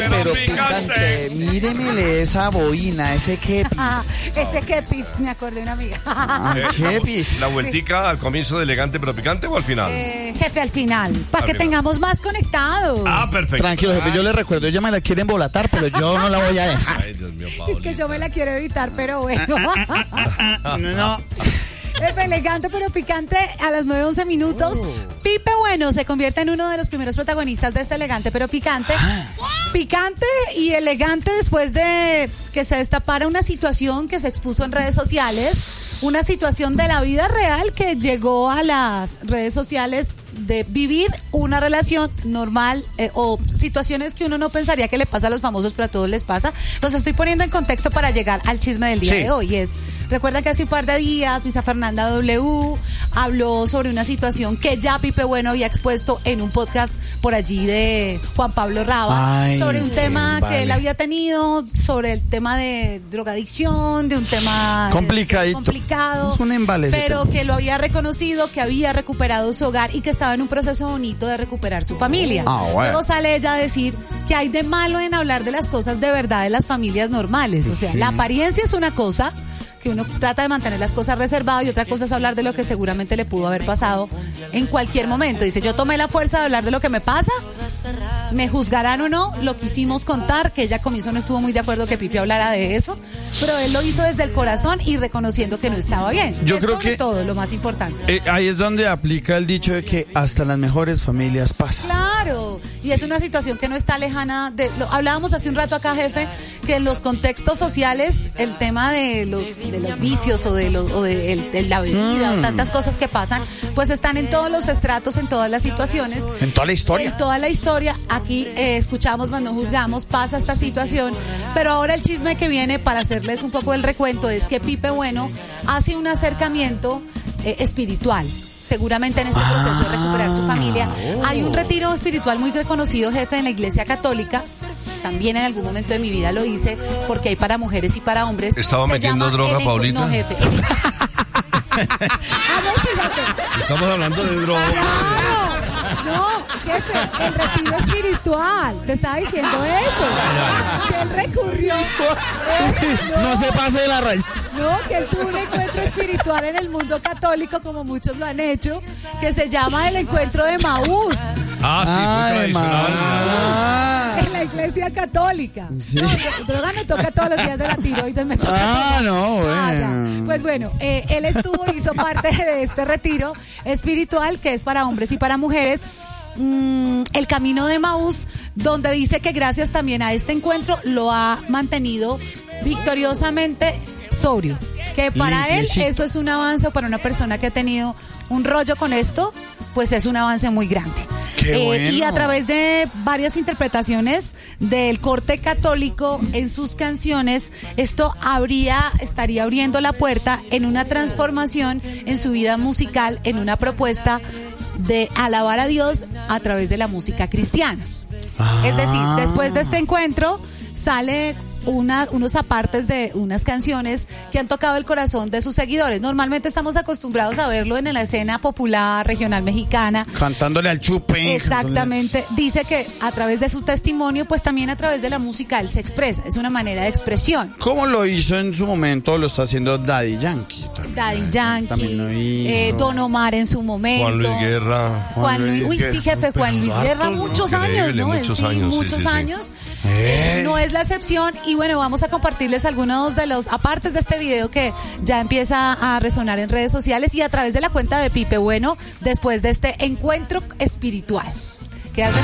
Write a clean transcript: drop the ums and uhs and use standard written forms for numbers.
Pero picante, míremele esa boina, ese kepis. Ese kepis, me acordé de una amiga. Kepis. ¿La vueltica al comienzo de elegante pero picante o al final? Jefe, al final, para que tengamos más conectados. Perfecto. Tranquilo, jefe, yo le recuerdo, ella me la quiere embolatar, pero yo no la voy a dejar. Ay, Dios mío, Es Paulita. que yo me la quiero evitar, pero bueno. No. Jefe, elegante pero picante a las 9:11 minutos. Pipe Bueno se convierte en uno de los primeros protagonistas de este elegante pero picante. Picante y elegante después de que se destapara una situación que se expuso en redes sociales. Una situación de la vida real que llegó a las redes sociales de vivir una relación normal o situaciones que uno no pensaría que le pasa a los famosos, pero a todos les pasa. Los estoy poniendo en contexto para llegar al chisme del día de hoy. Recuerdan que hace un par de días Luisa Fernanda W habló sobre una situación que ya Pipe Bueno había expuesto en un podcast por allí de Juan Pablo Raba, sobre un tema que él había tenido, sobre el tema de drogadicción, de un tema complicado, es un embale, pero que lo había reconocido, que había recuperado su hogar y que estaba en un proceso bonito de recuperar su familia. Luego sale ella a decir que hay de malo en hablar de las cosas de verdad de las familias normales. O sea, la apariencia es una cosa, que uno trata de mantener las cosas reservadas, y otra cosa es hablar de lo que seguramente le pudo haber pasado en cualquier momento. Dice, yo tomé la fuerza de hablar de lo que me pasa, me juzgarán o no, lo quisimos contar, que ella al comienzo no estuvo muy de acuerdo que Pipe hablara de eso, pero él lo hizo desde el corazón y reconociendo que no estaba bien. Yo creo que todo lo más importante. Ahí es donde aplica el dicho de que hasta las mejores familias pasan. Claro, y es una situación que no está lejana hablábamos hace un rato acá, jefe, que en los contextos sociales el tema de los vicios o de la bebida o tantas cosas que pasan, pues están en todos los estratos, en todas las situaciones. En toda la historia. En toda la historia. Aquí escuchamos, mas no juzgamos, pasa esta situación. Pero ahora el chisme que viene, para hacerles un poco el recuento, es que Pipe Bueno hace un acercamiento espiritual. Seguramente en este proceso de recuperar su familia. Hay un retiro espiritual muy reconocido, jefe, en la Iglesia Católica. También en algún momento de mi vida lo hice, porque hay para mujeres y para hombres. ¿Estaba metiendo droga, Paulita? No, jefe. Estamos hablando de droga. No, jefe, el retiro espiritual. Te estaba diciendo eso. Que él recurrió. No se pase de la raya. No, que él tuvo un encuentro espiritual en el mundo católico, como muchos lo han hecho, que se llama el encuentro de Maús. Muy tradicional. En la Iglesia Católica. Sí. No, droga me toca todos los días de la tiroides. Me toca bueno. Pues bueno, él hizo parte de este retiro espiritual que es para hombres y para mujeres. El camino de Maús, donde dice que gracias también a este encuentro lo ha mantenido victoriosamente sobrio, que para él eso es un avance, para una persona que ha tenido un rollo con esto, pues es un avance muy grande. Y a través de varias interpretaciones del corte católico en sus canciones, esto estaría abriendo la puerta en una transformación en su vida musical, en una propuesta de alabar a Dios a través de la música cristiana. Es decir, después de este encuentro sale unos apartes de unas canciones que han tocado el corazón de sus seguidores. Normalmente estamos acostumbrados a verlo en la escena popular regional mexicana, cantándole al chupe. Exactamente. Dice que a través de su testimonio, pues también a través de la música él se expresa. Es una manera de expresión. ¿Cómo lo hizo en su momento? Lo está haciendo Daddy Yankee también. Daddy Yankee, también lo hizo. Don Omar en su momento. Juan Luis Guerra. Juan Luis, sí, jefe, Juan Luis Guerra, muchos años, ¿no? Muchos años. No es la excepción. Y bueno, vamos a compartirles algunos de los apartes de este video que ya empieza a resonar en redes sociales y a través de la cuenta de Pipe Bueno después de este encuentro espiritual. Quédate.